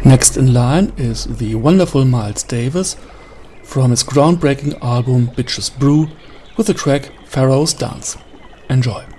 Next in line is the wonderful Miles Davis from his groundbreaking album Bitches Brew with the track Pharaoh's Dance. Enjoy.